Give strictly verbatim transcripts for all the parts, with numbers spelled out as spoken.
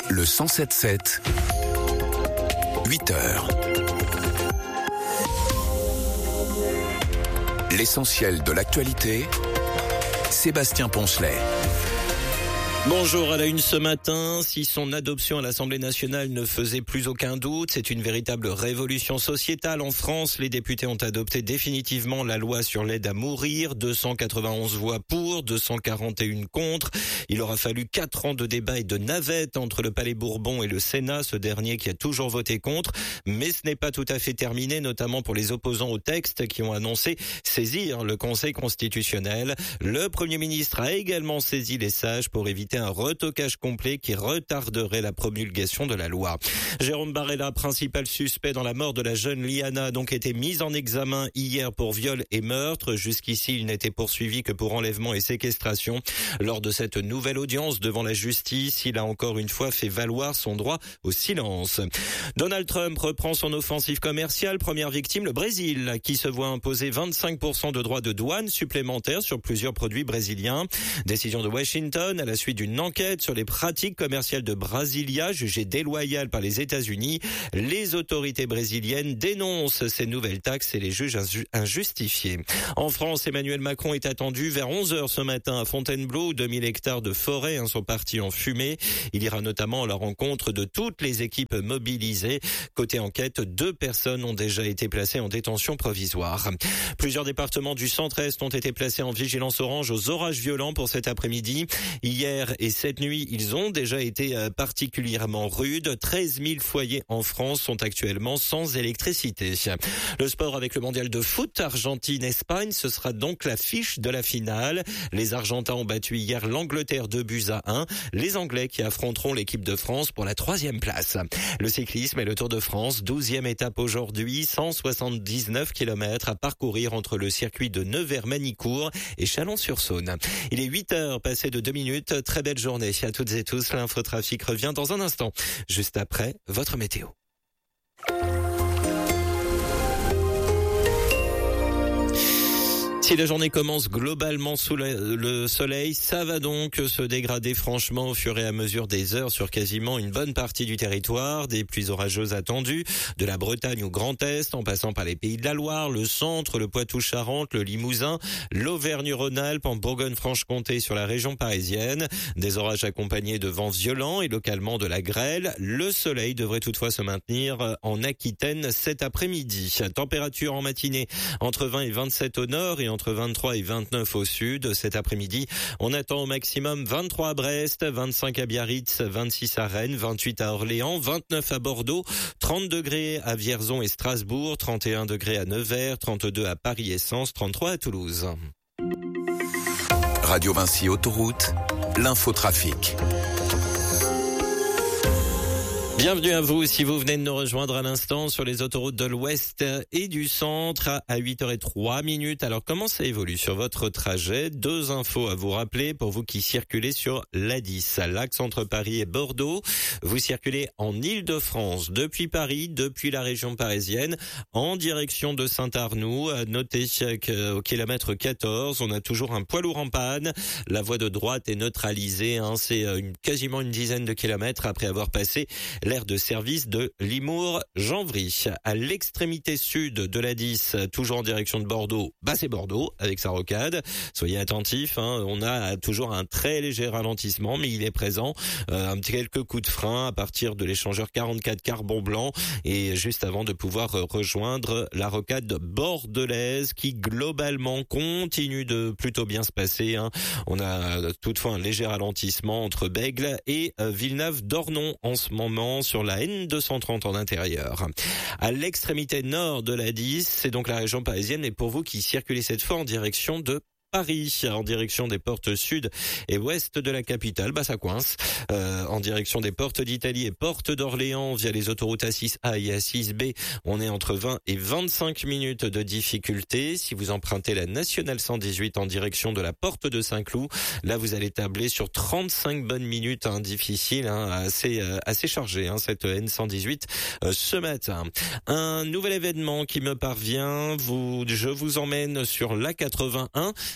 Le cent sept sept, huit heures. L'essentiel de l'actualité, Sébastien Poncelet. Bonjour, à la une ce matin. Si son adoption à l'Assemblée nationale ne faisait plus aucun doute, c'est une véritable révolution sociétale. En France, les députés ont adopté définitivement la loi sur l'aide à mourir. deux cent quatre-vingt-onze voix pour, deux cent quarante et un contre. Il aura fallu quatre ans de débat et de navette entre le Palais Bourbon et le Sénat, ce dernier qui a toujours voté contre. Mais ce n'est pas tout à fait terminé, notamment pour les opposants au texte qui ont annoncé saisir le Conseil constitutionnel. Le Premier ministre a également saisi les sages pour éviter un retocage complet qui retarderait la promulgation de la loi. Jérôme Barella, principal suspect dans la mort de la jeune Liana, a donc été mis en examen hier pour viol et meurtre. Jusqu'ici, il n'était poursuivi que pour enlèvement et séquestration. Lors de cette nouvelle audience devant la justice, il a encore une fois fait valoir son droit au silence. Donald Trump reprend son offensive commerciale. Première victime, le Brésil, qui se voit imposer vingt-cinq pour cent de droits de douane supplémentaires sur plusieurs produits brésiliens. Décision de Washington à la suite d'une enquête sur les pratiques commerciales de Brasilia jugées déloyales par les États-Unis. Les autorités brésiliennes dénoncent ces nouvelles taxes et les jugent injustifiées. En France, Emmanuel Macron est attendu vers onze heures ce matin à Fontainebleau où deux mille hectares de forêt sont partis en fumée. Il ira notamment à la rencontre de toutes les équipes mobilisées. Côté enquête, deux personnes ont déjà été placées en détention provisoire. Plusieurs départements du centre-est ont été placés en vigilance orange aux orages violents pour cet après-midi. Hier et cette nuit, ils ont déjà été particulièrement rudes. treize mille foyers en France sont actuellement sans électricité. Le sport avec le mondial de foot, Argentine-Espagne, ce sera donc l'affiche de la finale. Les Argentins ont battu hier l'Angleterre deux buts à un. Les Anglais qui affronteront l'équipe de France pour la troisième place. Le cyclisme et le Tour de France, douzième étape aujourd'hui, cent soixante-dix-neuf kilomètres à parcourir entre le circuit de Nevers-Manicourt et Chalon-sur-Saône. Il est huit heures passées de deux minutes. Très belle journée à toutes et tous. L'infotrafic revient dans un instant, juste après votre météo. Si la journée commence globalement sous le soleil, ça va donc se dégrader franchement au fur et à mesure des heures sur quasiment une bonne partie du territoire. Des pluies orageuses attendues, de la Bretagne au Grand Est, en passant par les Pays de la Loire, le centre, le Poitou-Charentes, le Limousin, l'Auvergne-Rhône-Alpes, en Bourgogne-Franche-Comté sur la région parisienne. Des orages accompagnés de vents violents et localement de la grêle. Le soleil devrait toutefois se maintenir en Aquitaine cet après-midi. Température en matinée entre vingt et vingt-sept au nord et entre vingt-trois et vingt-neuf au sud. Cet après-midi, on attend au maximum vingt-trois à Brest, vingt-cinq à Biarritz, vingt-six à Rennes, vingt-huit à Orléans, vingt-neuf à Bordeaux, trente degrés à Vierzon et Strasbourg, trente et un degrés à Nevers, trente-deux à Paris et Sens, trente-trois à Toulouse. Radio Vinci Autoroute, l'infotrafic. Bienvenue à vous si vous venez de nous rejoindre à l'instant sur les autoroutes de l'Ouest et du Centre à huit heures zéro trois minutes. Alors comment ça évolue sur votre trajet? Deux infos à vous rappeler pour vous qui circulez sur l'A dix, l'axe entre Paris et Bordeaux. Vous circulez en Île-de-France depuis Paris, depuis la région parisienne, en direction de Saint-Arnoux. Notez qu'au kilomètre quatorze, on a toujours un poids lourd en panne. La voie de droite est neutralisée, hein. C'est une, quasiment une dizaine de kilomètres après avoir passé l'aire de service de Limours-Janvry. À l'extrémité sud de l'A dix, toujours en direction de Bordeaux, bah c'est Bordeaux avec sa rocade. Soyez attentifs, hein, on a toujours un très léger ralentissement, mais il est présent. Euh, un petit quelques coups de frein à partir de l'échangeur quarante-quatre Carbon Blanc et juste avant de pouvoir rejoindre la rocade bordelaise qui globalement continue de plutôt bien se passer. Hein. On a toutefois un léger ralentissement entre Bègles et Villeneuve-d'Ornon en ce moment sur la N deux cent trente en intérieur. À l'extrémité nord de l'A dix, c'est donc la région parisienne et pour vous qui circulez cette fois en direction de Paris, en direction des portes sud et ouest de la capitale, bah ça coince. Euh, en direction des portes d'Italie et portes d'Orléans via les autoroutes A six A et A six B, on est entre vingt et vingt-cinq minutes de difficulté. Si vous empruntez la nationale cent dix-huit en direction de la porte de Saint-Cloud, là vous allez tabler sur trente-cinq bonnes minutes, hein, difficile, hein, assez euh, assez chargé, hein, cette N cent dix-huit euh, ce matin. Un nouvel événement qui me parvient, vous, je vous emmène sur l'A quatre-vingt-un.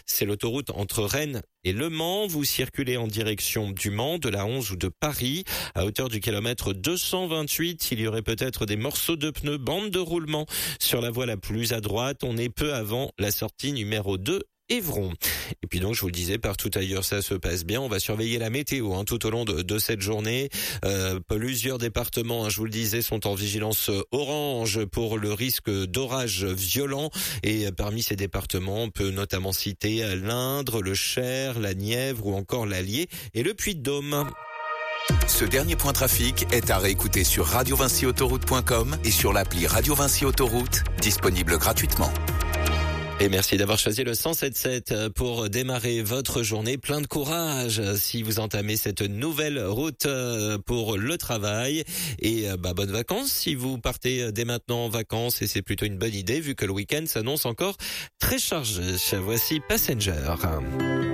C'est l'autoroute entre Rennes et Le Mans. Vous circulez en direction du Mans, de la onze ou de Paris. À hauteur du kilomètre deux cent vingt-huit, il y aurait peut-être des morceaux de pneus, bande de roulement sur la voie la plus à droite. On est peu avant la sortie numéro deux. Évron. Et puis donc, je vous le disais, partout ailleurs, ça se passe bien. On va surveiller la météo hein, tout au long de, de cette journée. Euh, plusieurs départements, hein, je vous le disais, sont en vigilance orange pour le risque d'orage violent. Et parmi ces départements, on peut notamment citer l'Indre, le Cher, la Nièvre ou encore l'Allier et le Puy-de-Dôme. Ce dernier point trafic est à réécouter sur radio vinci autoroute point com et sur l'appli Radio Vinci Autoroute, disponible gratuitement. Et merci d'avoir choisi le cent sept sept pour démarrer votre journée. Plein de courage si vous entamez cette nouvelle route pour le travail. Et bah, bonnes vacances si vous partez dès maintenant en vacances. Et c'est plutôt une bonne idée vu que le week-end s'annonce encore très chargé. Voici Passenger.